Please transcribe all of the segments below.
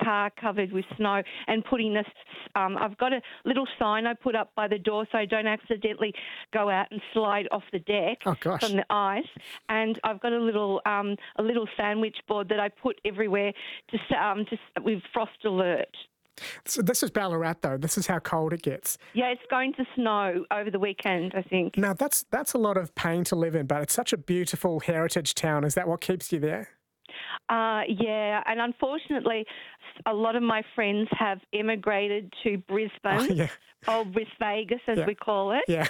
car covered with snow and putting this. I've got a little sign I put up by the door so I don't accidentally go out and slide off the deck from the ice. And I've got a little sandwich board that I put everywhere with frost alert. So this is Ballarat, though. This is how cold it gets. Yeah, it's going to snow over the weekend, I think. Now, that's a lot of pain to live in, but it's such a beautiful heritage town. Is that what keeps you there? Yeah, and unfortunately, a lot of my friends have emigrated to Brisbane, or Vegas as we call it. Yeah.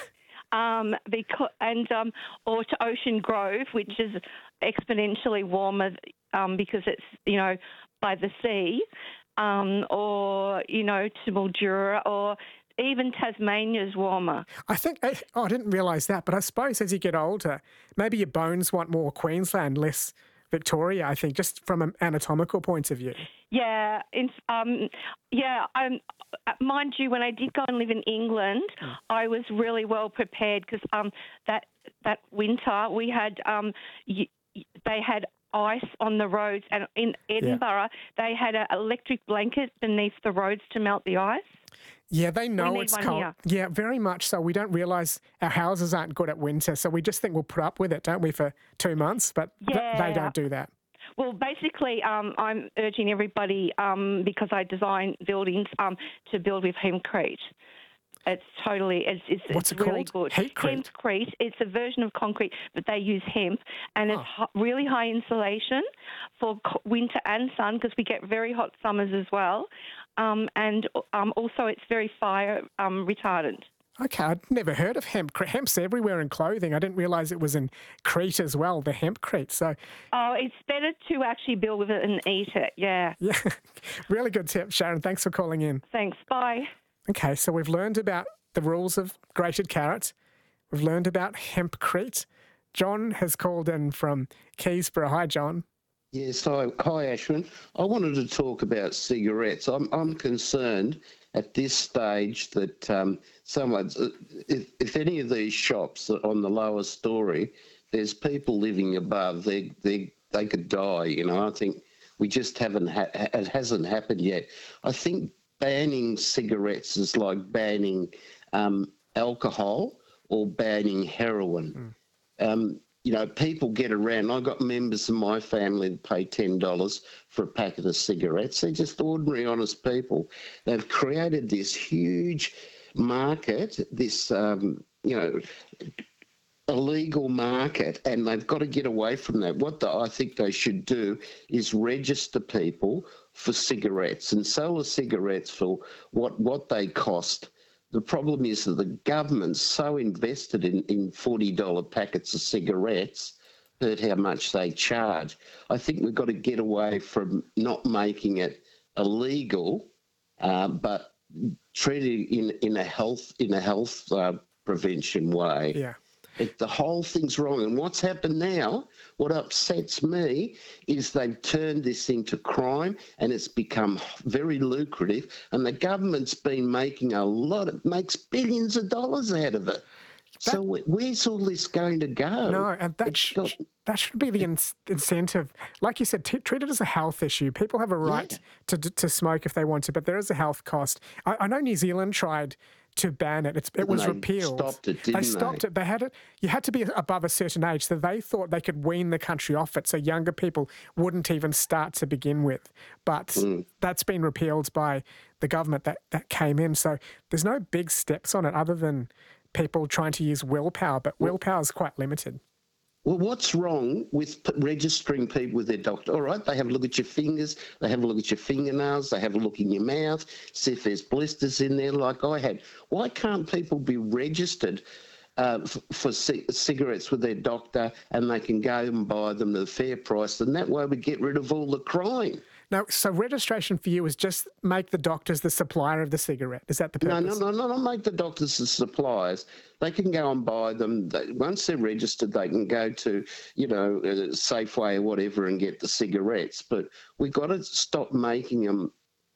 Or to Ocean Grove, which is exponentially warmer because it's, by the sea, or, to Mildura, or even Tasmania's warmer. I didn't realise that, but I suppose as you get older, maybe your bones want more Queensland, less Victoria, I think, just from an anatomical point of view. Yeah, mind you, when I did go and live in England, I was really well prepared because that winter we had they had ice on the roads, and in Edinburgh they had an electric blanket beneath the roads to melt the ice. Yeah, they know it's cold. Here. Yeah, very much so. We don't realise our houses aren't good at winter, so we just think we'll put up with it, don't we, for 2 months? But they don't do that. Well, basically, I'm urging everybody, because I design buildings, to build with hempcrete. It's What's it really called? good. Hempcrete. It's a version of concrete, but they use hemp, and it's really high insulation for winter and sun because we get very hot summers as well, and also it's very fire retardant. Okay, I'd never heard of hemp. Hemp's everywhere in clothing. I didn't realise it was in Crete as well, the hempcrete. So, it's better to actually build with it and eat it, yeah. Yeah, really good tip, Sharon. Thanks for calling in. Thanks, bye. Okay, so we've learned about the rules of grated carrot. We've learned about hempcrete. John has called in from Keysborough. Hi, John. Yes, hi Ashwin. I wanted to talk about cigarettes. I'm concerned at this stage that if any of these shops are on the lower story, there's people living above. They could die. I think we just haven't. It hasn't happened yet. I think banning cigarettes is like banning alcohol or banning heroin. People get around. I've got members of my family that pay $10 for a packet of cigarettes. They're just ordinary, honest people. They've created this huge market, this, illegal market, and they've got to get away from that. What I think they should do is register people for cigarettes and sell the cigarettes for what they cost. The problem is that the government's so invested in $40 packets of cigarettes, heard how much they charge. I think we've got to get away from not making it illegal, but treat it in a health prevention way. Yeah. The whole thing's wrong. And what's happened now, what upsets me, is they've turned this into crime and it's become very lucrative. And the government's been making makes billions of dollars out of it. So where's all this going to go? No, and that should be the incentive. Like you said, treat it as a health issue. People have a right to smoke if they want to, but there is a health cost. I know New Zealand tried to ban it. It was repealed. They stopped it. They had it. You had to be above a certain age, so they thought they could wean the country off it, so younger people wouldn't even start to begin with. But that's been repealed by the government that came in. So there's no big steps on it other than people trying to use willpower, but willpower is quite limited. Well, what's wrong with registering people with their doctor? All right, they have a look at your fingers, they have a look at your fingernails, they have a look in your mouth, see if there's blisters in there like I had. Why can't people be registered for cigarettes with their doctor and they can go and buy them at a fair price? And that way we get rid of all the crime. No, so registration for you is just make the doctors the supplier of the cigarette. Is that the purpose? No, not make the doctors the suppliers. They can go and buy them. Once they're registered, they can go to, Safeway or whatever and get the cigarettes. But we've got to stop making them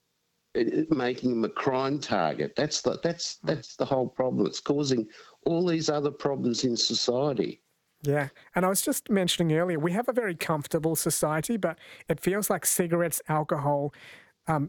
a crime target. That's the whole problem. It's causing all these other problems in society. Yeah, and I was just mentioning earlier, we have a very comfortable society, but it feels like cigarettes, alcohol,